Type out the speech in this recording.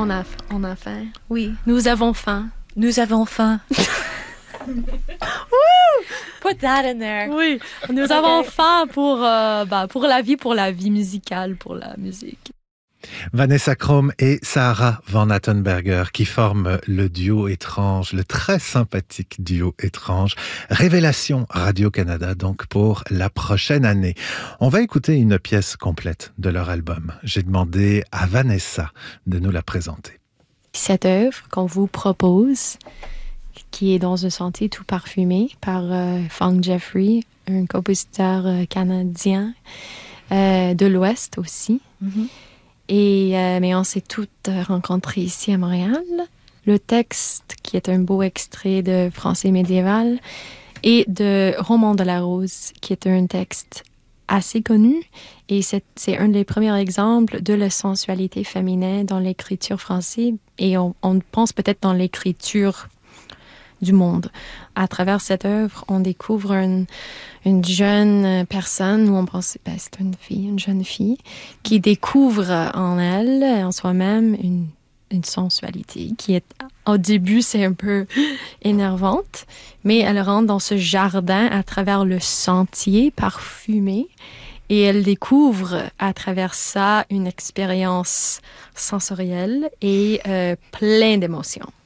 On a faim. Oui, nous avons faim. Nous avons faim. Put that in there. Oui, nous avons faim pour la vie musicale, pour la musique. Vanessa Kromm et Sarah Van Attenberger qui forment le duo étrange, le très sympathique duo étrange. Révélation Radio-Canada donc pour la prochaine année. On va écouter une pièce complète de leur album. J'ai demandé à Vanessa de nous la présenter. Cette œuvre qu'on vous propose, qui est dans un sentier tout parfumé par Fong Jeffrey, un compositeur canadien de l'Ouest aussi. Mm-hmm. Mais on s'est toutes rencontrées ici à Montréal. Le texte, qui est un beau extrait de français médiéval, et de Roman de la Rose, qui est un texte assez connu. Et c'est un des premiers exemples de la sensualité féminine dans l'écriture française. Et on pense peut-être dans l'écriture du monde. À travers cette œuvre, on découvre une jeune personne où on pense c'est une jeune fille qui découvre en elle, en soi-même, une sensualité qui est, au début, c'est un peu énervante, mais elle rentre dans ce jardin à travers le sentier parfumé et elle découvre à travers ça une expérience sensorielle et pleine d'émotions.